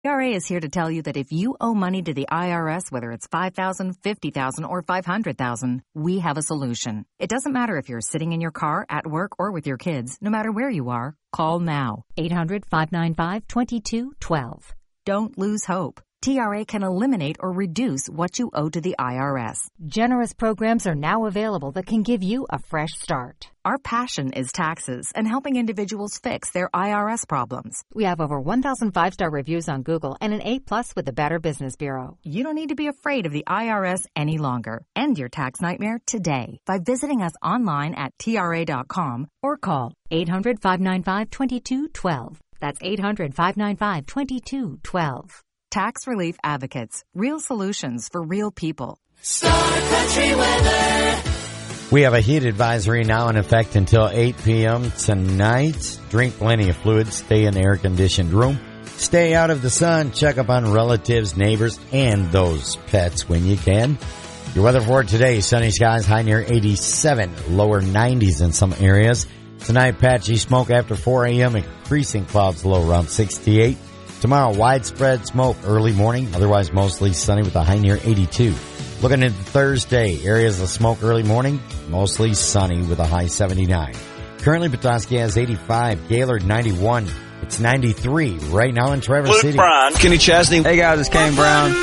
TRA is here to tell you that if you owe money to the IRS, whether it's $5,000, $50,000, or $500,000, we have a solution. It doesn't matter if you're sitting in your car, at work, or with your kids. No matter where you are, call now. 800-595-2212. Don't lose hope. TRA can eliminate or reduce what you owe to the IRS. Generous programs are now available that can give you a fresh start. Our passion is taxes and helping individuals fix their IRS problems. We have over 1,000 5-star reviews on Google and an A+ with the Better Business Bureau. You don't need to be afraid of the IRS any longer. End your tax nightmare today by visiting us online at TRA.com or call 800-595-2212. That's 800-595-2212. Tax Relief Advocates. Real solutions for real people. Star Country weather. We have a heat advisory now in effect until 8 p.m. tonight. Drink plenty of fluids. Stay in an air-conditioned room. Stay out of the sun. Check up on relatives, neighbors, and those pets when you can. Your weather for today, sunny skies, high near 87, lower 90s in some areas. Tonight, patchy smoke after 4 a.m., increasing clouds low around 68. Tomorrow, widespread smoke early morning, otherwise mostly sunny with a high near 82. Looking into Thursday, areas of smoke early morning, mostly sunny with a high 79. Currently, Petoskey has 85, Gaylord 91. It's 93 right now in Traverse City. Brown, Kenny Chesney. Hey guys, it's Kane Brown.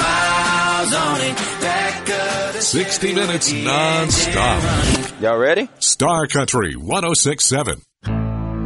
60 minutes non-stop. Y'all ready? Star Country 106.7.